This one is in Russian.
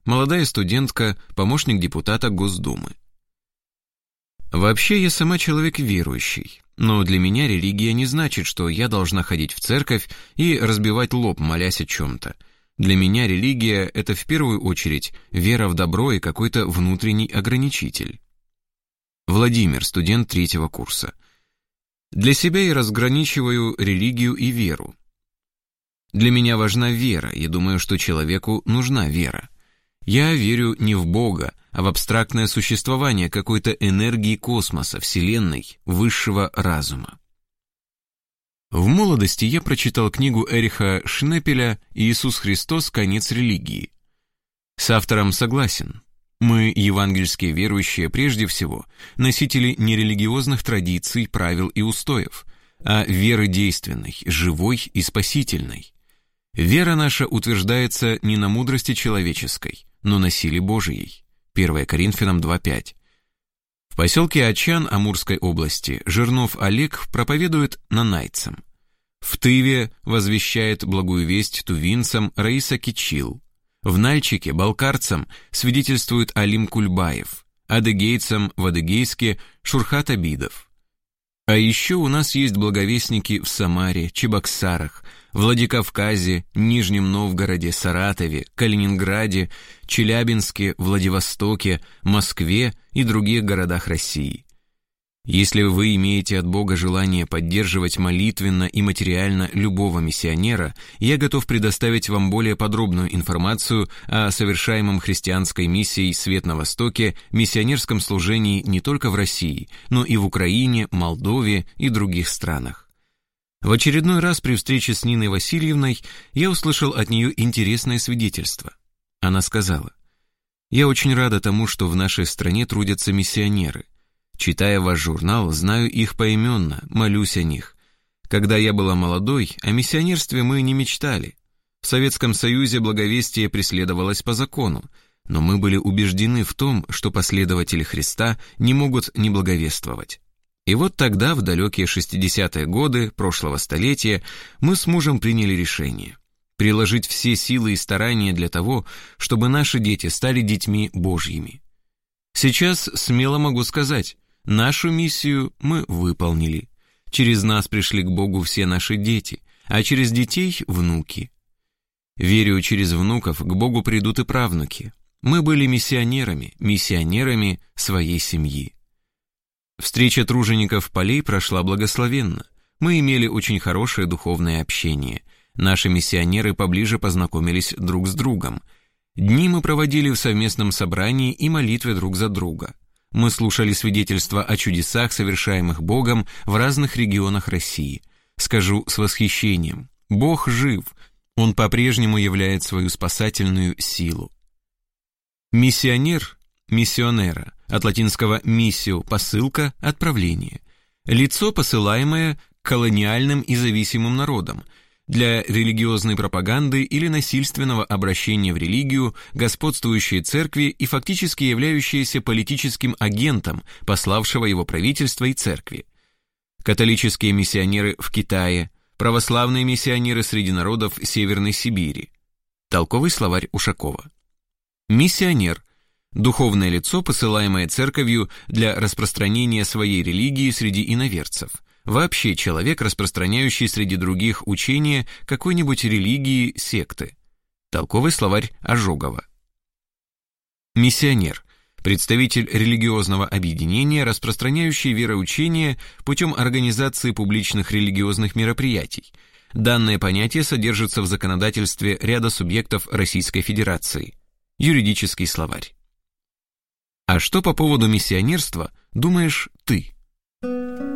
молодая студентка, помощник депутата Госдумы. Вообще, я сама человек верующий, но для меня религия не значит, что я должна ходить в церковь и разбивать лоб, молясь о чем-то. Для меня религия – это в первую очередь вера в добро и какой-то внутренний ограничитель. Владимир, студент 3-го курса. Для себя я разграничиваю религию и веру. Для меня важна вера, и думаю, что человеку нужна вера. Я верю не в Бога, а в абстрактное существование какой-то энергии космоса, Вселенной, высшего разума. В молодости я прочитал книгу Эриха Шнепеля «Иисус Христос. Конец религии». С автором согласен. Мы, евангельские верующие, прежде всего, носители не религиозных традиций, правил и устоев, а веры действенной, живой и спасительной. Вера наша утверждается не на мудрости человеческой, но на силе Божией. 1 Коринфянам 2:5. В поселке Ачан Амурской области Жирнов Олег проповедует нанайцам. В Тыве возвещает благую весть тувинцам Раиса Кичил. В Нальчике балкарцам свидетельствует Алим Кульбаев, адыгейцам в Адыгейске Шурхат Абидов. А еще у нас есть благовестники в Самаре, Чебоксарах, Владикавказе, Нижнем Новгороде, Саратове, Калининграде, Челябинске, Владивостоке, Москве и других городах России. Если вы имеете от Бога желание поддерживать молитвенно и материально любого миссионера, я готов предоставить вам более подробную информацию о совершаемом христианской миссией «Свет на Востоке» миссионерском служении не только в России, но и в Украине, Молдове и других странах. В очередной раз при встрече с Ниной Васильевной я услышал от нее интересное свидетельство. Она сказала: «Я очень рада тому, что в нашей стране трудятся миссионеры. Читая ваш журнал, знаю их поименно, молюсь о них. Когда я была молодой, о миссионерстве мы не мечтали. В Советском Союзе благовестие преследовалось по закону, но мы были убеждены в том, что последователи Христа не могут не благовествовать. И вот тогда, в далекие 60-е годы прошлого столетия, мы с мужем приняли решение приложить все силы и старания для того, чтобы наши дети стали детьми Божьими. Сейчас смело могу сказать, нашу миссию мы выполнили. Через нас пришли к Богу все наши дети, а через детей – внуки. Верю, через внуков к Богу придут и правнуки. Мы были миссионерами своей семьи. Встреча тружеников полей прошла благословенно. Мы имели очень хорошее духовное общение. Наши миссионеры поближе познакомились друг с другом. Дни мы проводили в совместном собрании и молитве друг за друга. Мы слушали свидетельства о чудесах, совершаемых Богом в разных регионах России. Скажу с восхищением: Бог жив, Он по-прежнему являет свою спасательную силу. Миссионер, миссионера, от латинского «missio» – посылка, отправление. Лицо, посылаемое к колониальным и зависимым народам, для религиозной пропаганды или насильственного обращения в религию, господствующей церкви и фактически являющейся политическим агентом, пославшего его правительство и церкви. Католические миссионеры в Китае, православные миссионеры среди народов Северной Сибири. Толковый словарь Ушакова. Миссионер – духовное лицо, посылаемое церковью для распространения своей религии среди иноверцев. Вообще человек, распространяющий среди других учения какой-нибудь религии, секты. Толковый словарь Ожогова. Миссионер – представитель религиозного объединения, распространяющий вероучение путем организации публичных религиозных мероприятий. Данное понятие содержится в законодательстве ряда субъектов Российской Федерации. Юридический словарь. А что по поводу миссионерства думаешь ты?